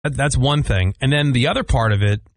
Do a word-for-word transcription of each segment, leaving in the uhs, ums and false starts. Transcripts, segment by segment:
That's one thing. And then the other part of it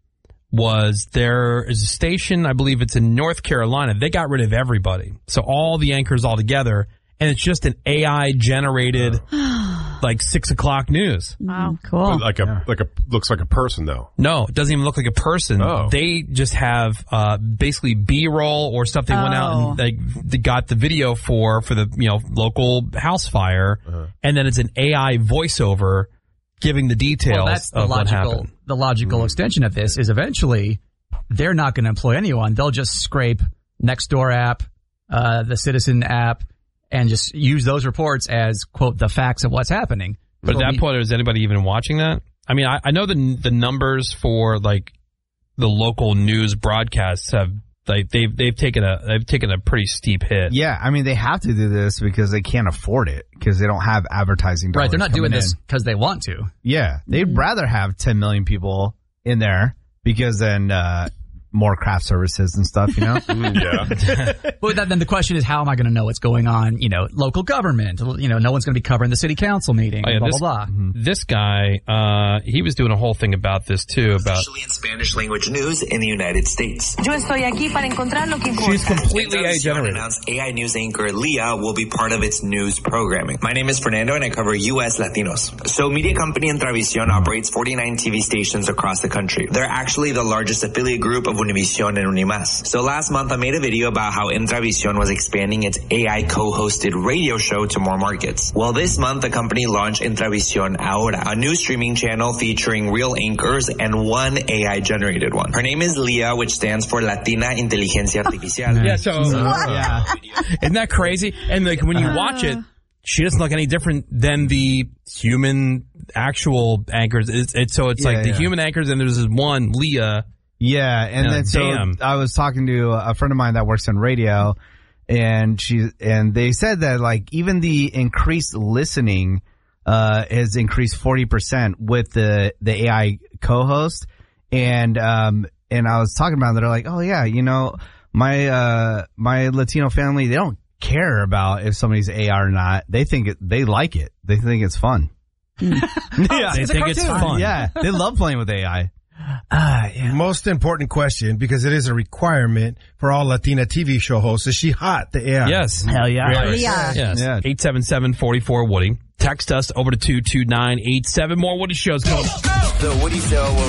was there is a station, I believe it's in North Carolina. They got rid of everybody. So all the anchors all together, and it's just an A I-generated, like, six o'clock news. Wow, cool. Like a, yeah. like a, looks like a person, though. No, it doesn't even look like a person. Oh. They just have uh, basically B-roll or stuff they oh. went out and they, they got the video for, for the, you know, local house fire, uh-huh. and then it's an A I voiceover giving the details well, that's the of logical, what happened. The logical mm. extension of this is eventually they're not going to employ anyone. They'll just scrape Nextdoor app, uh, the Citizen app, and just use those reports as, quote, the facts of what's happening. But at that point, is anybody even watching that? I mean, I, I know the the numbers for, like, the local news broadcasts have, like, they've they've taken a they've taken a pretty steep hit. Yeah, I mean, they have to do this because they can't afford it because they don't have advertising dollars. Right, they're not doing in. this because they want to. Yeah, they'd mm-hmm. rather have ten million people in there because then uh, more craft services and stuff, you know? yeah. But that, then the question is, how am I going to know what's going on, you know, local government? You know, no one's going to be covering the city council meeting, oh, yeah, blah, this, blah, blah. Mm-hmm. This guy, uh, he was doing a whole thing about this, too. About Especially in Spanish language news in the United States. Yo estoy aquí para encontrar lo que importa. She's completely A I-generated. Announced A I news anchor Leah will be part of its news programming. My name is Fernando, and I cover U S Latinos. So media company Intravisión operates forty-nine T V stations across the country. They're actually the largest affiliate group of Univision and Unimas. So last month, I made a video about how Intravisión was expanding its A I co-hosted radio show to more markets. Well, this month, the company launched Intravisión Ahora, a new streaming channel featuring real anchors and one A I-generated one. Her name is Leah, which stands for Latina Inteligencia Artificial. yeah, so, uh, yeah. Isn't that crazy? And like when you watch it, she doesn't look any different than the human actual anchors. It's, it's so it's yeah, like the yeah. human anchors, and there's this one, Leah. Yeah, and no, then so damn. I was talking to a friend of mine that works in radio, and she and they said that like even the increased listening uh has increased forty percent with the the A I co-host, and um and I was talking about it, they're like, oh yeah, you know, my uh my Latino family, they don't care about if somebody's A I or not. They think it, they like it. They think it's fun. yeah, they it's think it's fun. Yeah, they love playing with A I. Uh, yeah. Most important question, because it is a requirement for all Latina T V show hosts, is she hot, the A I? Yes. Hell yeah. Really? Yeah. Yes. Yeah. eight seven seven, four four, Woody. Text us over to two two nine eight seven. More Woody Shows coming. The Woody Show will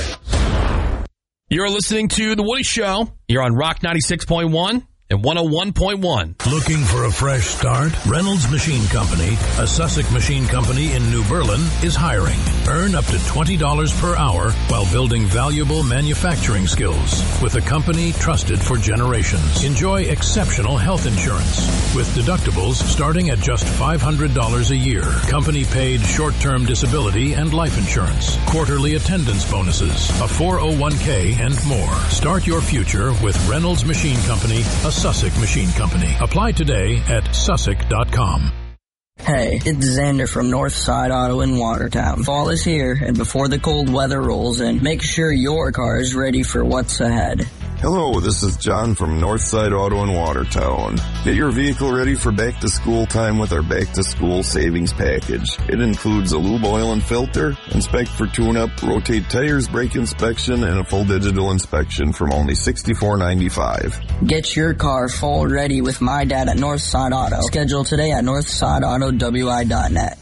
return. You're listening to The Woody Show. You're on Rock ninety-six point one. And one oh one point one. Looking for a fresh start? Reynolds Machine Company, a Sussex machine company in New Berlin, is hiring. Earn up to twenty dollars per hour while building valuable manufacturing skills with a company trusted for generations. Enjoy exceptional health insurance with deductibles starting at just five hundred dollars a year. Company paid short-term disability and life insurance, quarterly attendance bonuses, a four oh one k, and more. Start your future with Reynolds Machine Company, a Sussex Machine Company. Apply today at sussex dot com. Hey, it's Xander from Northside Auto in Watertown. Fall is here, and before the cold weather rolls in, make sure your car is ready for what's ahead. Hello, this is John from Northside Auto in Watertown. Get your vehicle ready for back to school time with our back to school savings package. It includes a lube oil and filter, inspect for tune-up, rotate tires, brake inspection, and a full digital inspection from only sixty-four ninety-five. Get your car full ready with my dad at Northside Auto. Schedule today at northside auto w i dot net.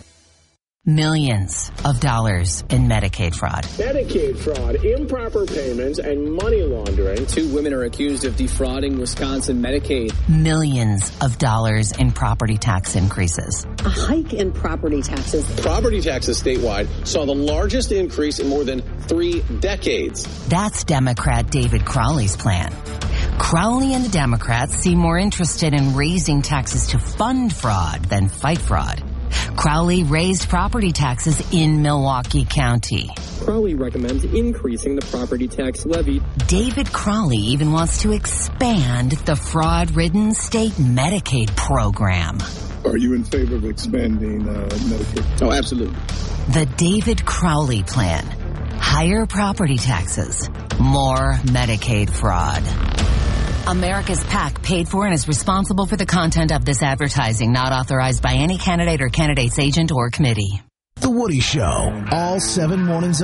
Millions of dollars in Medicaid fraud. Medicaid fraud, improper payments, and money laundering. Two women are accused of defrauding Wisconsin Medicaid. Millions of dollars in property tax increases. A hike in property taxes. Property taxes statewide saw the largest increase in more than three decades. That's Democrat David Crowley's plan. Crowley and the Democrats seem more interested in raising taxes to fund fraud than fight fraud. Crowley raised property taxes in Milwaukee County. Crowley recommends increasing the property tax levy. David Crowley even wants to expand the fraud-ridden state Medicaid program. Are you in favor of expanding uh, Medicaid? Oh, absolutely. The David Crowley plan. Higher property taxes. More Medicaid fraud. America's PAC paid for and is responsible for the content of this advertising, not authorized by any candidate or candidate's agent or committee. The Woody Show, all seven mornings of